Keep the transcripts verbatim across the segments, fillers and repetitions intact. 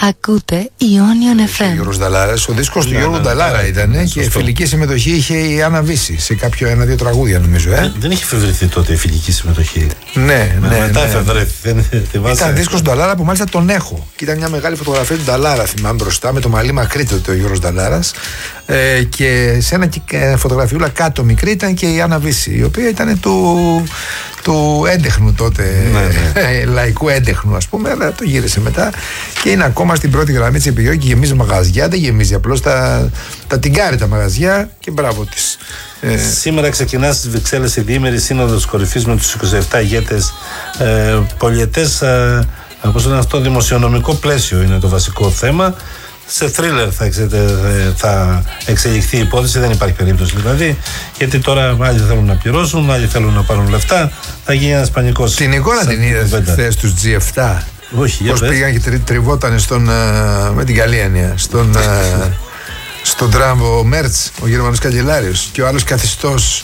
Ακούτε Ionian εφ εμ. Ο Γιώργος Νταλάρας, ο δίσκος του Γιώργου Νταλάρα ήταν και φιλική συμμετοχή είχε η Άννα Βύση σε κάποιο ένα-δύο τραγούδια νομίζω. Ε? Δεν είχε εφευρεθεί τότε η φιλική συμμετοχή. Ναι, ναι. Μετά ναι. εφευρεθεί. Ήταν δίσκος του Νταλάρα που μάλιστα τον έχω. Και ήταν μια μεγάλη φωτογραφία του Νταλάρα, θυμάμαι μπροστά, με το μαλλί μακρύ τότε ο Γιώργος Νταλάρας. Ε, και σε ένα φωτογραφιούλα κάτω μικρή ήταν και η Άννα Βύση, η οποία ήταν του, του έντεχνου τότε, ναι, ναι. λαϊκού έντεχνου ας πούμε, αλλά το γύρισε μετά και είναι ακόμα στην πρώτη γραμμή της επιγειώκη και γεμίζει μαγαζιά, δεν γεμίζει, απλώς τα, τα τυγκάρει τα μαγαζιά και μπράβο της. Ε, Σήμερα ξεκινά στις Βρυξέλλες η διήμερη σύνοδος κορυφής με τους είκοσι επτά ηγέτες, ε, πολιετές, ε, όπως είναι αυτό, δημοσιονομικό πλαίσιο είναι το βασικό θέμα. Σε θρίλερ θα, θα εξελιχθεί η υπόθεση, δεν υπάρχει περίπτωση δηλαδή, γιατί τώρα άλλοι θέλουν να πληρώσουν, άλλοι θέλουν να πάρουν λεφτά, θα γίνει ένας πανικός. Την εικόνα την είδες χθες τους τζι επτά? Όχι, πώς πήγαν και τρι, τριβότανε στον, με την καλή έννοια στον, στον τραμβο Μέρτς, ο Γερμανός καγκελάριος, και ο άλλος καθιστός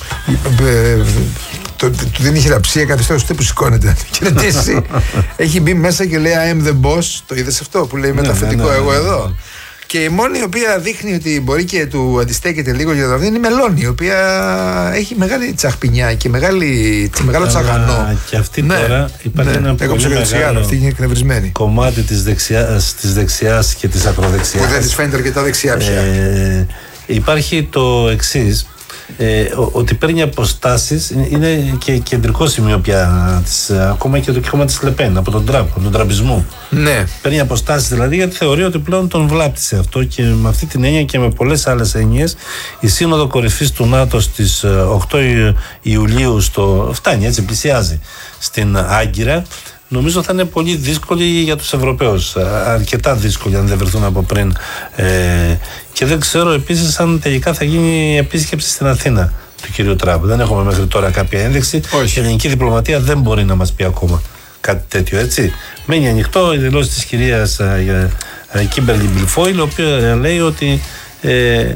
του δίνει χειραψία, καθιστός ούτε που σηκώνεται χαιρετήσει. Έχει μπει μέσα και λέει I am the boss. Το είδες αυτό που λέει μεταφετικό, ναι, ναι, ναι, εγώ εδώ, ναι, ναι. Και η μόνη η οποία δείχνει ότι μπορεί και του αντιστέκεται λίγο για το είναι η Μελώνη, η οποία έχει μεγάλη τσαχπινιά και μεγάλη, μεγάλο τσαγανό. Και αυτή, ναι, τώρα υπάρχει, ναι, ένα πολύ μεγάλο αυτή είναι εκνευρισμένη κομμάτι της δεξιάς, της δεξιάς και της ακροδεξιάς, που δεν της φαίνεται αρκετά δεξιά πια. Ε, υπάρχει το εξής. Ε, ότι παίρνει αποστάσεις, είναι και κεντρικό σημείο πια της, ακόμα και το κόμμα της Λεπέν, από τον Τραμπ, από τον τραμπισμό. Ναι. Παίρνει αποστάσεις δηλαδή, γιατί θεωρεί ότι πλέον τον βλάπτησε αυτό, και με αυτή την έννοια και με πολλές άλλες έννοιες η Σύνοδο Κορυφής του ΝΑΤΟ στις οκτώ Ιουλίου στο, φτάνει έτσι, πλησιάζει στην Άγκυρα. Νομίζω θα είναι πολύ δύσκολη για τους Ευρωπαίους, αρκετά δύσκολη αν δεν βρεθούν από πριν, ε, και δεν ξέρω επίσης αν τελικά θα γίνει επίσκεψη στην Αθήνα του κυρίου Τραμπ. Δεν έχουμε μέχρι τώρα κάποια ένδειξη. Όχι. Η ελληνική διπλωματία δεν μπορεί να μας πει ακόμα κάτι τέτοιο, έτσι. Μένει ανοιχτό η δηλώση της κυρίας Κίμπερλι Μπιλφόιλ, η οποία λέει ότι ε,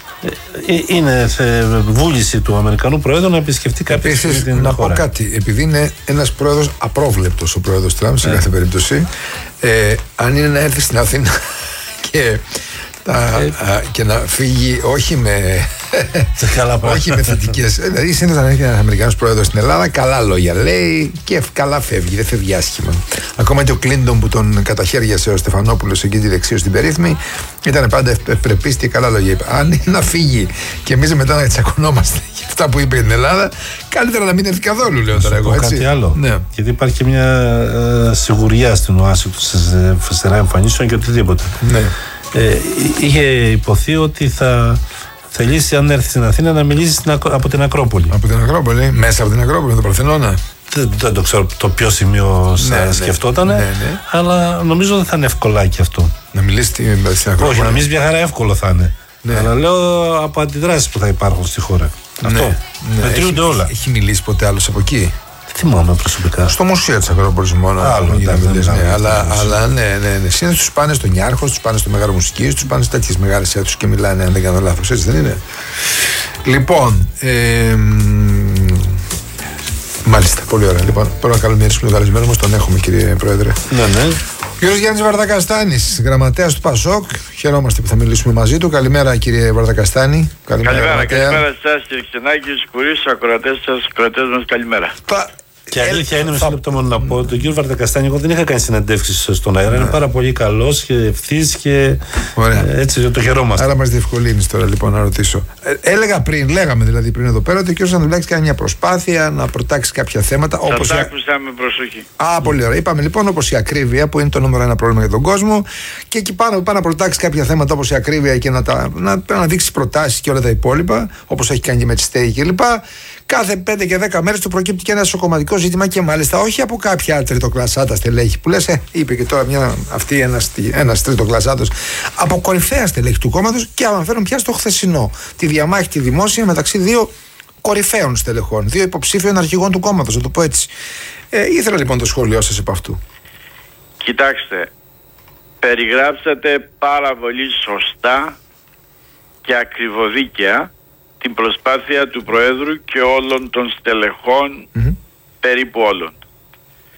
είναι βούληση του Αμερικανού Προέδρου να επισκεφτεί κάποια Επίσης, την να χώρα. πω κάτι, επειδή είναι ένας πρόεδρος απρόβλεπτος ο πρόεδρος Τραμπ σε, ναι, κάθε περίπτωση, ε, αν είναι να έρθει στην Αθήνα και, τα, ε, α, και να φύγει όχι με όχι με θετικές, δηλαδή συνήθως να έρχεται ένας Αμερικανός πρόεδρος στην Ελλάδα, καλά λόγια λέει και καλά φεύγει, δεν φεύγει άσχημα. Ακόμα και ο Κλίντον που τον καταχέριασε ο Στεφανόπουλος εκεί τη δεξίω στην περίθμη ήταν πάντα ευπρεπής και καλά λόγια. Αν είναι να φύγει και εμείς μετά να τσακωνόμαστε για αυτά που είπε η Ελλάδα, καλύτερα να μην έρθει καθόλου, λέω τώρα εγώ. Έτσι. Κάτι άλλο. Ναι. Γιατί υπάρχει και μια ε, σιγουριά στην ΟΑΣΗ του σε σειρά εμφανίσεων και οτιδήποτε. Ναι. Ε, είχε υποθεί ότι θα θελήσει, αν έρθει στην Αθήνα, να μιλήσει στην, από την Ακρόπολη. Από την Ακρόπολη, μέσα από την Ακρόπολη, το Παρθενώνα. Δεν, δεν το ξέρω το ποιο σημείο, ναι, σκεφτόταν, ναι, ναι, αλλά νομίζω δεν θα είναι ευκολάκι αυτό. Να μιλήσει στην Ακρόπολη. Όχι, να μιλήσει μια χαρά εύκολο θα είναι. Ναι. Αλλά λέω από αντιδράσεις που θα υπάρχουν στη χώρα. Ναι, αυτό. Ναι. Μετριούνται όλα. Έχει μιλήσει ποτέ άλλος από εκεί? Θυμάμαι προσωπικά. Στο μουσείο της Ακρόπολης μόνο. Άλλο, ναι, μιλήσεις, ναι, αλλά, αλλά ναι, ναι, ναι. Συνήθως τους πάνε στον Ιάρχος, τους πάνε στο Μέγαρο Μουσικής, τους πάνε σε τέτοιες μεγάλες αίθουσες και μιλάνε, αν δεν κάνω λάθος, έτσι δεν είναι? Λοιπόν, ε, μάλιστα, πολύ ωραία. Λοιπόν, τώρα να καλημερίσουμε τον καλεσμένο μας, τον έχουμε, κύριε Πρόεδρε. Ναι, ναι. Κύριος Γιάννης Βαρδακαστάνης, γραμματέας του ΠΑΣΟΚ. Χαιρόμαστε που θα μιλήσουμε μαζί του. Καλημέρα, κύριε Βαρδακαστάνη. Καλημέρα, καλημέρα, καλημέρα σας, κύριε Ξενάκη, Σκουρίς, ακροατές σας, ακροατές μας, καλημέρα. Τα... Και αλήθεια είναι, μισό λεπτό μόνο να πω, τον κύριο Βαρδακαστάνη, εγώ δεν είχα κάνει συνεντεύξεις στον αέρα. Είναι πάρα πολύ καλός και ευθύς και ε, έτσι το χαιρόμαστε. Άρα μας διευκολύνεις τώρα λοιπόν να ρωτήσω. Ε, έλεγα πριν, λέγαμε δηλαδή πριν εδώ πέρα, ότι ο κύριος Ανδρουλάκης κάνει μια προσπάθεια να προτάξει κάποια θέματα. Θα όπως τα η... άκουσα με προσοχή. Α, πολύ ωραία. Είπαμε λοιπόν, όπως η ακρίβεια, που είναι το νούμερο ένα πρόβλημα για τον κόσμο, και εκεί πάνω πάει να προτάξει κάποια θέματα όπως η ακρίβεια και να, τα, να, να δείξει προτάσεις και όλα τα υπόλοιπα, όπως έχει κάνει και με τη ΣΤΕΙ κλπ. Κάθε πέντε και δέκα μέρες του προκύπτει και ένα εσωκομματικό ζήτημα, και μάλιστα όχι από κάποια τριτοκλασάτα στελέχη που λες, ε, είπε και τώρα μια, αυτή ένας, ένας τριτοκλασάτος, από κορυφαία στελέχη του κόμματος, και αναφέρουν πια στο χθεσινό τη διαμάχη τη δημόσια μεταξύ δύο κορυφαίων στελεχών, δύο υποψήφιων αρχηγών του κόμματος, να το πω έτσι. Ε, ήθελα λοιπόν το σχόλιο σας επ' αυτού. Κοιτάξτε, περιγράψατε πάρα πολύ σωστά και ακριβοδίκαια την προσπάθεια του Προέδρου και όλων των στελεχών, mm-hmm. περίπου όλων.